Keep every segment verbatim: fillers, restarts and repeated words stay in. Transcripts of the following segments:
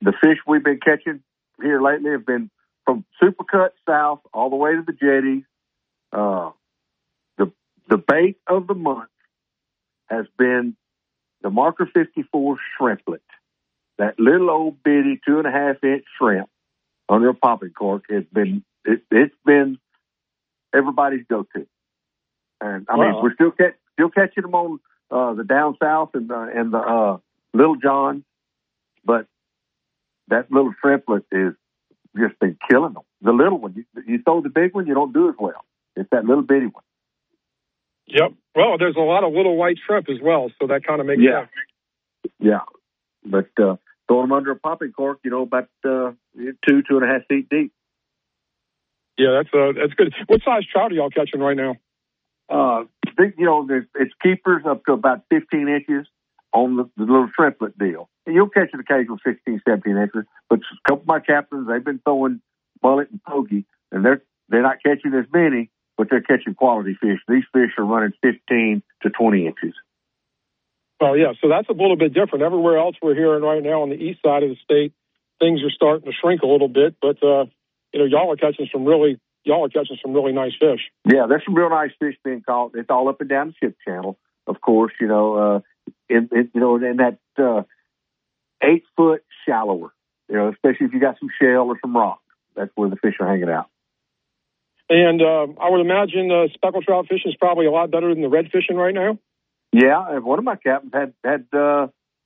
the fish we've been catching here lately have been from Supercut south all the way to the jetties. Uh, the the bait of the month has been the Marker fifty-four shrimplet. That little old bitty two and a half inch shrimp under a popping cork has been it, it's been everybody's go-to. And I wow. mean, we're still catch, still catching them on uh, the down south and the, and the uh, Little John, but that little shrimplet is just been killing them. The little one, you, you throw the big one, you don't do as well. It's that little bitty one. Yep. Well, there's a lot of little white shrimp as well, so that kind of makes yeah. sense. Yeah. But uh, throwing them under a popping cork, you know, about uh, two, two and a half feet deep. Yeah, that's uh, that's good. What size trout are y'all catching right now? Uh, big, you know, it's keepers up to about fifteen inches on the, the little shrimplet deal. And you'll catch an occasional sixteen, seventeen inches, but a couple of my captains, they've been throwing mullet and pokey, and they're they're not catching as many, but they're catching quality fish. These fish are running fifteen to twenty inches. Oh, yeah, so that's a little bit different. Everywhere else we're hearing right now on the east side of the state, things are starting to shrink a little bit, but, uh, you know, y'all are catching some really, y'all are catching some really nice fish. Yeah, there's some real nice fish being caught. It's all up and down the ship channel, of course, you know, uh, in, in, you know, in that uh, eight foot shallower, you know, especially if you got some shell or some rock. That's where the fish are hanging out. And uh, I would imagine uh, speckled trout fishing is probably a lot better than the red fishing right now. Yeah, and one of my captains had had uh,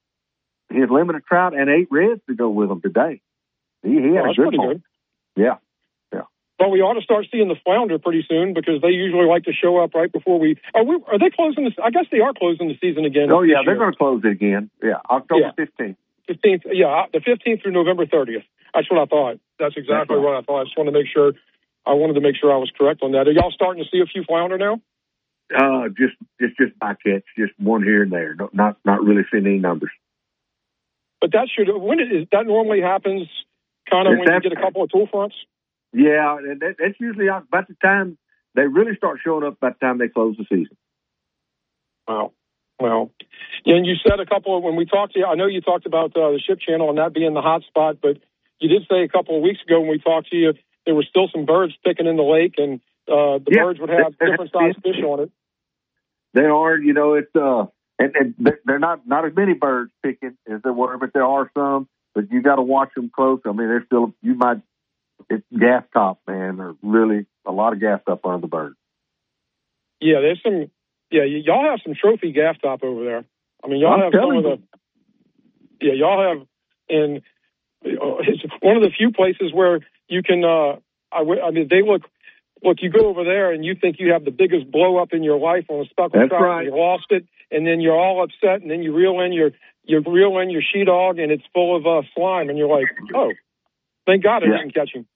he had limited trout and eight reds to go with them today. He, he had oh, a good one. Good. Yeah, yeah. Well, we ought to start seeing the flounder pretty soon because they usually like to show up right before we. Are we? Are they closing this? I guess they are closing the season again. Oh yeah, they're going to close it again. Yeah, October fifteenth. Fifteenth. Yeah, the fifteenth through November thirtieth. That's what I thought. That's exactly That's right. what I thought. I just wanted to make sure. I wanted to make sure I was correct on that. Are y'all starting to see a few flounder now? Uh, just, just, just by catch, just one here and there. No, not, not really seeing any numbers. But that should, when is that normally happens kind of when you get a couple of tool fronts? Yeah, and that, that's usually about the time they really start showing up, about the time they close the season. Wow. Well, yeah, and you said a couple of, when we talked to you, I know you talked about uh, the ship channel and that being the hot spot, but you did say a couple of weeks ago when we talked to you, there were still some birds picking in the lake, and uh, the yeah, birds would have different sized fish on it. They are, you know, it's uh, and, and they're not not as many birds picking as there were, but there are some. But you got to watch them close. I mean, there's still you might it's gas top, man, or really a lot of gas up on the birds. Yeah, there's some. Yeah, y- y'all have some trophy gaff top over there. I mean, y'all I'm have some telling of the. Yeah, y'all have, and it's one of the few places where you can. Uh, I, w- I mean, they look. Look, you go over there and you think you have the biggest blow up in your life on a speckled trout. Right. You lost it, and then you're all upset, and then you reel in your you reel in your she dog, and it's full of uh, slime, and you're like, oh, thank God I yeah. didn't catch him.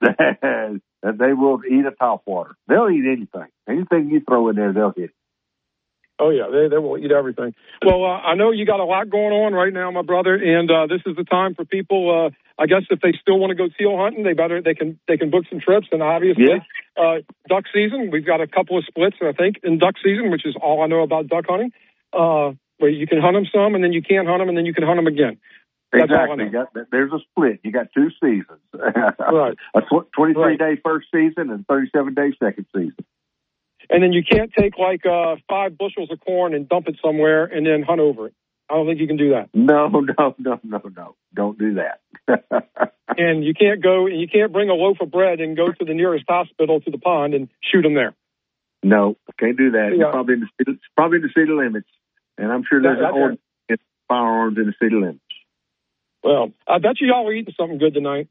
And they will eat a topwater. They'll eat anything. Anything you throw in there, they'll hit it. Oh, yeah, they they will eat everything. Well, uh, I know you got a lot going on right now, my brother, and uh, this is the time for people, uh, I guess if they still want to go teal hunting, they better they can they can book some trips, and obviously yeah. uh, duck season, we've got a couple of splits, I think, in duck season, which is all I know about duck hunting, uh, where you can hunt them some, and then you can't hunt them, and then you can hunt them again. That's exactly. Got, there's a split. You got two seasons. Right. A twenty-three day right. first season and thirty-seven day second season. And then you can't take like uh, five bushels of corn and dump it somewhere and then hunt over it. I don't think you can do that. No, no, no, no, no. Don't do that. And you can't go, you can't bring a loaf of bread and go to the nearest hospital to the pond and shoot them there. No, can't do that. Yeah. It's probably in the, it's probably in the city limits. And I'm sure there's that, an ordinance against firearms in the city limits. Well, I bet you y'all are eating something good tonight.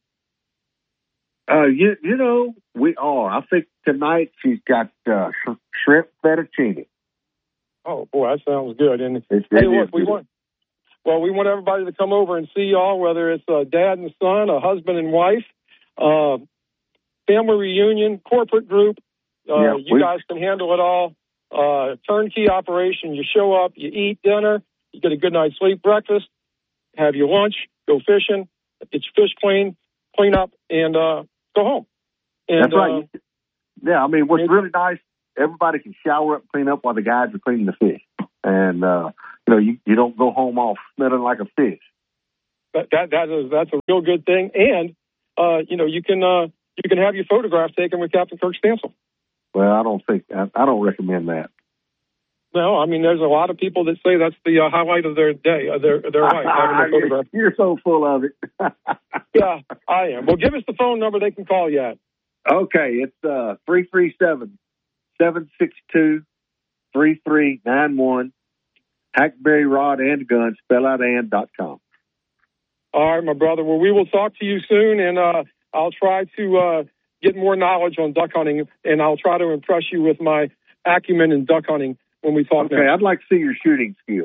Uh, you you know, we are. I think tonight she's got uh, sh- shrimp fettuccine. Oh, boy, that sounds good. And It's, hey, it look, we good. want, well, we want everybody to come over and see y'all, whether it's a dad and son, a husband and wife, uh, family reunion, corporate group. Uh, yeah, you we, guys can handle it all. Uh, turnkey operation. You show up, you eat dinner, you get a good night's sleep, breakfast, have your lunch, go fishing, get your fish clean, clean up, and uh, go home. And, that's right. Uh, yeah, I mean, what's and, really nice, everybody can shower up, clean up while the guys are cleaning the fish. And, uh, you know, you, you don't go home all smelling like a fish. that, that, that is, that's a real good thing. And, uh, you know, you can, uh, you can have your photograph taken with Captain Kirk Stansel. Well, I don't think, I, I don't recommend that. No, I mean, there's a lot of people that say that's the uh, highlight of their day, uh, their their life, having their photograph. You're so full of it. Yeah, I am. Well, give us the phone number they can call you at. Okay, it's uh, three three seven, seven six two, three three nine one. Hackberry Rod and Gun, spell out and dot com. All right, my brother. Well, we will talk to you soon, and uh, I'll try to uh, get more knowledge on duck hunting, and I'll try to impress you with my acumen in duck hunting when we talk okay, next. I'd like to see your shooting skills.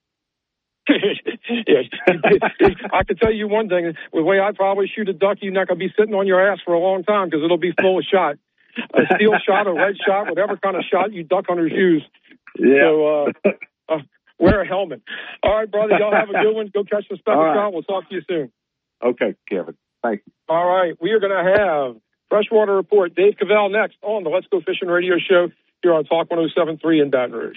Yes. I can tell you one thing. The way I probably shoot a duck, you're not going to be sitting on your ass for a long time because it'll be full of shot. A steel shot, a red shot, whatever kind of shot you duck hunters use. Yeah. So uh, uh, wear a helmet. All right, brother. Y'all have a good one. Go catch the speckled right. trout. We'll talk to you soon. Okay, Kevin. Thank you. All right. We are going to have Freshwater Report, Dave Cavell, next on the Let's Go Fishing radio show here on Talk one oh seven point three in Baton Rouge.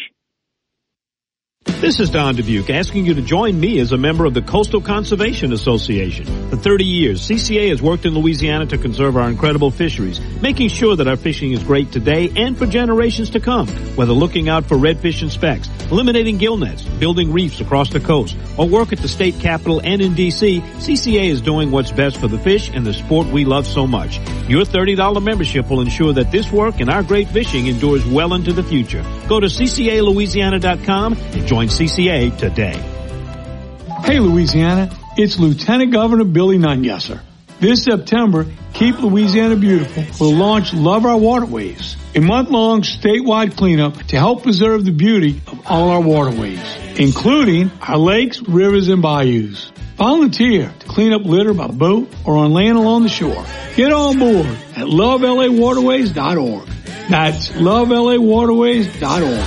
This is Don Dubuque asking you to join me as a member of the Coastal Conservation Association. For thirty years, C C A has worked in Louisiana to conserve our incredible fisheries, making sure that our fishing is great today and for generations to come. Whether looking out for redfish and specks, eliminating gill nets, building reefs across the coast, or work at the state capitol and in D C, C C A is doing what's best for the fish and the sport we love so much. Your thirty dollars membership will ensure that this work and our great fishing endures well into the future. Go to C C A Louisiana dot com and join C C A today. Hey Louisiana, it's Lieutenant Governor Billy Nungesser. This September, Keep Louisiana Beautiful will launch Love Our Waterways, a month-long statewide cleanup to help preserve the beauty of all our waterways, including our lakes, rivers, and bayous. Volunteer to clean up litter by boat or on land along the shore. Get on board at love L A waterways dot org. That's love L A waterways dot org.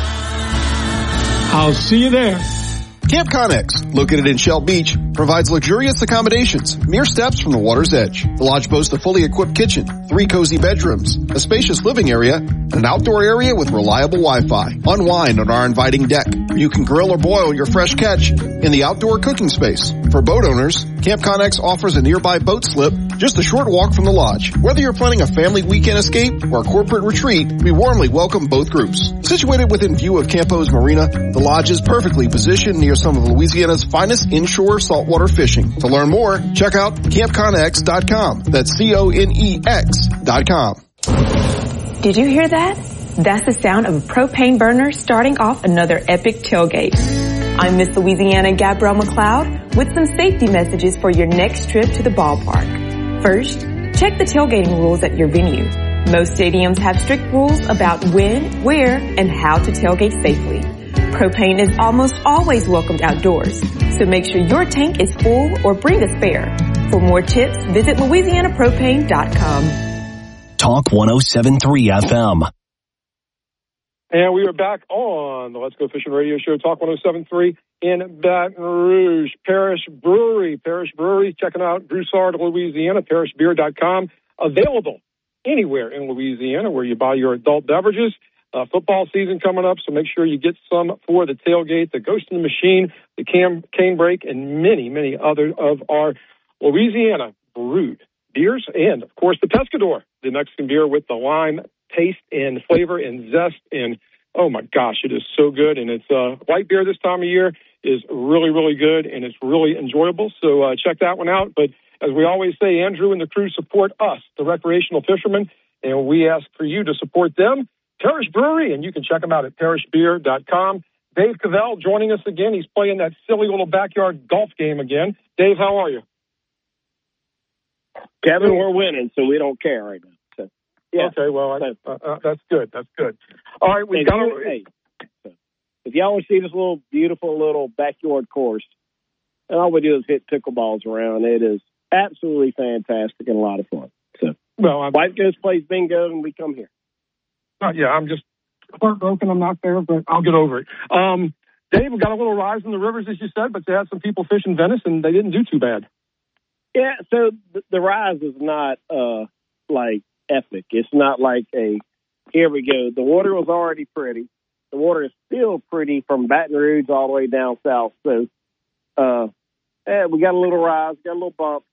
I'll see you there. Camp Connex, located in Shell Beach, provides luxurious accommodations, mere steps from the water's edge. The lodge boasts a fully equipped kitchen, three cozy bedrooms, a spacious living area, and an outdoor area with reliable Wi-Fi. Unwind on our inviting deck. You can grill or boil your fresh catch in the outdoor cooking space. For boat owners, Camp Connex offers a nearby boat slip, just a short walk from the lodge. Whether you're planning a family weekend escape or a corporate retreat, we warmly welcome both groups. Situated within view of Campo's Marina, the lodge is perfectly positioned near some of Louisiana's finest inshore saltwater fishing. To learn more, check out camp connex dot com. That's C O N E X dot com. Did you hear that? That's the sound of a propane burner starting off another epic tailgate. I'm Miss Louisiana Gabrielle McLeod with some safety messages for your next trip to the ballpark. First, check the tailgating rules at your venue. Most stadiums have strict rules about when, where, and how to tailgate safely. Propane is almost always welcomed outdoors, so make sure your tank is full or bring a spare. For more tips, visit louisiana propane dot com. Talk one oh seven point three F M. And we are back on the Let's Go Fishing radio show, Talk one oh seven point three in Baton Rouge. Parish Brewery. Parish Brewery, checking out Broussard, Louisiana, parish beer dot com. Available anywhere in Louisiana where you buy your adult beverages. Uh, football season coming up, so make sure you get some for the tailgate, the Ghost in the Machine, the Cam, Cane Break, and many, many other of our Louisiana brewed beers. And, of course, the Pescador, the Mexican beer with the lime taste and flavor and zest. And, oh, my gosh, it is so good. And it's uh, white beer this time of year is really, really good, and it's really enjoyable. So uh, check that one out. But as we always say, Andrew and the crew support us, the recreational fishermen, and we ask for you to support them. Parish Brewery, and you can check them out at parish beer dot com. Dave Cavell joining us again. He's playing that silly little backyard golf game again. Dave, how are you? Kevin, we're winning, so we don't care right now. So, yeah. Okay, well, I, uh, uh, that's good. That's good. All right, we've if got you, a... hey, if y'all want to see this little beautiful little backyard course, and all we do is hit pickleballs around, it is absolutely fantastic and a lot of fun. So, well, I'm... wife goes plays bingo, and we come here. Uh, yeah, I'm just heartbroken I'm not there, but I'll get over it. Um, Dave, we got a little rise in the rivers, as you said, but they had some people fishing Venice, and they didn't do too bad. Yeah, so the, the rise is not, uh, like, epic. It's not like a, here we go. The water was already pretty. The water is still pretty from Baton Rouge all the way down south. So uh, Yeah, we got a little rise, got a little bump.